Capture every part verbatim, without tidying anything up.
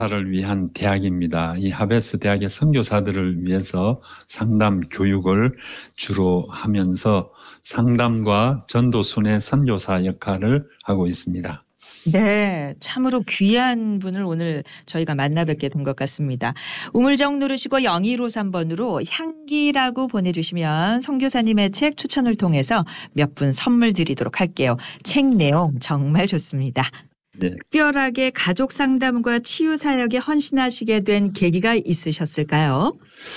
를 위한 대학입니다. 이 하베스 대학의 선교사들을 위해서 상담 교육을 주로 하면서 상담과 전도순회 선교사 역할을 하고 있습니다. 네, 참으로 귀한 분을 오늘 저희가 만나 뵙게 된 것 같습니다. 우물정 누르시고 영일오삼 번으로 향기라고 보내주시면 선교사님의 책 추천을 통해서 몇 분 선물 드리도록 할게요. 책 내용 정말 좋습니다. 네. 특별하게 가족 상담과 치유 사역에 헌신하시게 된 계기가 있으셨을까요?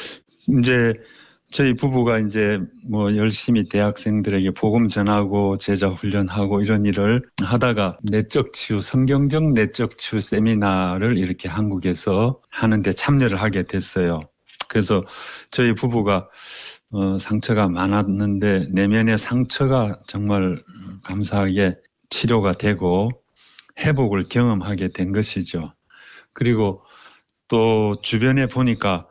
이제 저희 부부가 이제 뭐 열심히 대학생들에게 복음 전하고 제자 훈련하고 이런 일을 하다가 내적 치유, 성경적 내적 치유 세미나를 이렇게 한국에서 하는데 참여를 하게 됐어요. 그래서 저희 부부가 어, 상처가 많았는데 내면의 상처가 정말 감사하게 치료가 되고 회복을 경험하게 된 것이죠. 그리고 또 주변에 보니까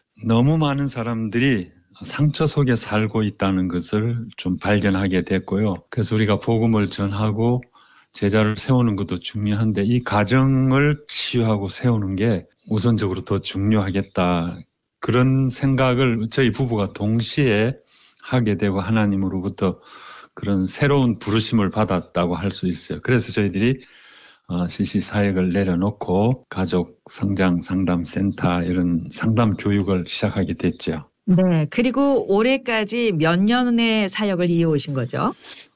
너무 많은 사람들이 상처 속에 살고 있다는 것을 좀 발견하게 됐고요. 그래서 우리가 복음을 전하고 제자를 세우는 것도 중요한데 이 가정을 치유하고 세우는 게 우선적으로 더 중요하겠다. 그런 생각을 저희 부부가 동시에 하게 되고 하나님으로부터 그런 새로운 부르심을 받았다고 할 수 있어요. 그래서 저희들이 어, 씨씨 사역을 내려놓고 가족 성장 상담 센터 이런 상담 교육을 시작하게 됐죠. 네, 그리고 올해까지 몇 년의 사역을 이어오신 거죠?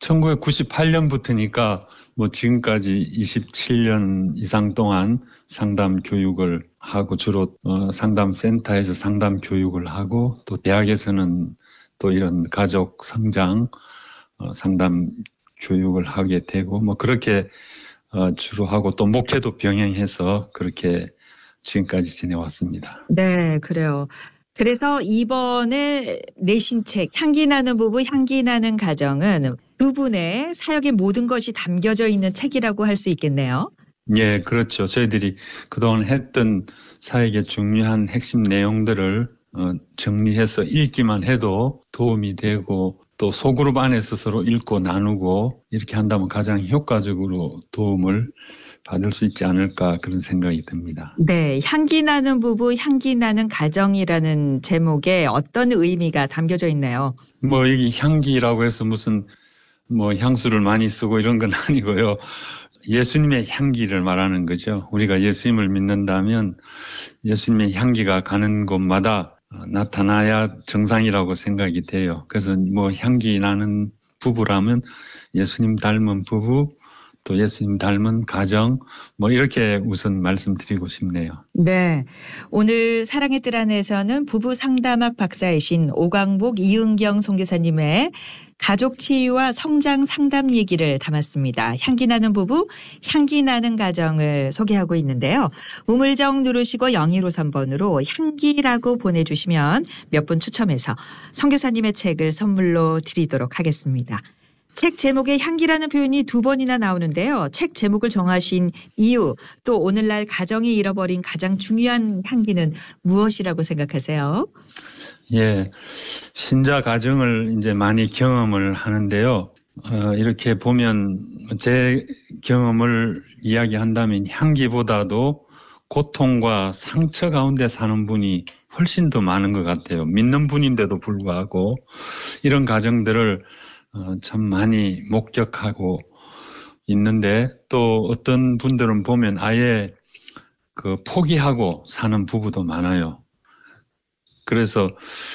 천구백구십팔 년부터니까 뭐 지금까지 이십칠 년 이상 동안 상담 교육을 하고 주로 어, 상담 센터에서 상담 교육을 하고 또 대학에서는 또 이런 가족 성장 어, 상담 교육을 하게 되고 뭐 그렇게 어, 주로 하고 또 목회도 병행해서 그렇게 지금까지 지내왔습니다. 네, 그래요. 그래서 이번에 내신 책 향기 나는 부부 향기 나는 가정은 두 분의 사역의 모든 것이 담겨져 있는 책이라고 할 수 있겠네요. 예, 그렇죠. 저희들이 그동안 했던 사역의 중요한 핵심 내용들을 어, 정리해서 읽기만 해도 도움이 되고 또 소그룹 안에서 서로 읽고 나누고 이렇게 한다면 가장 효과적으로 도움을 받을 수 있지 않을까 그런 생각이 듭니다. 네, 향기 나는 부부, 향기 나는 가정이라는 제목에 어떤 의미가 담겨져 있나요? 뭐 이게 향기라고 해서 무슨 뭐 향수를 많이 쓰고 이런 건 아니고요. 예수님의 향기를 말하는 거죠. 우리가 예수님을 믿는다면 예수님의 향기가 가는 곳마다 나타나야 정상이라고 생각이 돼요. 그래서 뭐 향기 나는 부부라면 예수님 닮은 부부, 또 예수님 닮은 가정, 뭐 이렇게 우선 말씀드리고 싶네요. 네. 오늘 사랑의 뜰 안에서는 부부 상담학 박사이신 오광복 이은경 선교사님의 가족 치유와 성장 상담 얘기를 담았습니다. 향기 나는 부부, 향기 나는 가정을 소개하고 있는데요. 우물정 누르시고 영일오삼 번으로 향기라고 보내주시면 몇 분 추첨해서 선교사님의 책을 선물로 드리도록 하겠습니다. 책 제목에 향기라는 표현이 두 번이나 나오는데요. 책 제목을 정하신 이유, 또 오늘날 가정이 잃어버린 가장 중요한 향기는 무엇이라고 생각하세요? 예, 신자 가정을 이제 많이 경험을 하는데요. 어, 이렇게 보면 제 경험을 이야기한다면 향기보다도 고통과 상처 가운데 사는 분이 훨씬 더 많은 것 같아요. 믿는 분인데도 불구하고 이런 가정들을 어, 참 많이 목격하고 있는데 또 어떤 분들은 보면 아예 그 포기하고 사는 부부도 많아요. 그래서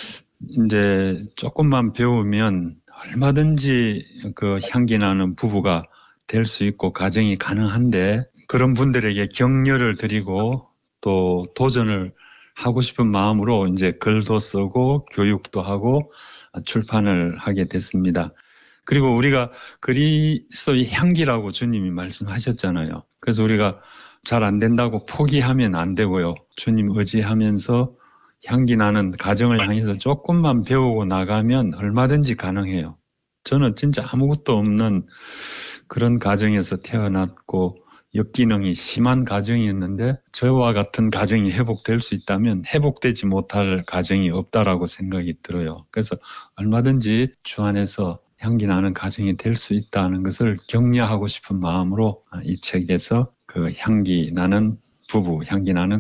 이제 조금만 배우면 얼마든지 그 향기 나는 부부가 될 수 있고 가정이 가능한데 그런 분들에게 격려를 드리고 또 도전을 하고 싶은 마음으로 이제 글도 쓰고 교육도 하고 출판을 하게 됐습니다. 그리고 우리가 그리스도의 향기라고 주님이 말씀하셨잖아요. 그래서 우리가 잘 안 된다고 포기하면 안 되고요. 주님 의지하면서 향기 나는 가정을 향해서 조금만 배우고 나가면 얼마든지 가능해요. 저는 진짜 아무것도 없는 그런 가정에서 태어났고 역기능이 심한 가정이었는데 저와 같은 가정이 회복될 수 있다면 회복되지 못할 가정이 없다라고 생각이 들어요. 그래서 얼마든지 주 안에서 향기 나는 가정이 될 수 있다는 것을 격려하고 싶은 마음으로 이 책에서 그 향기 나는 부부 향기 나는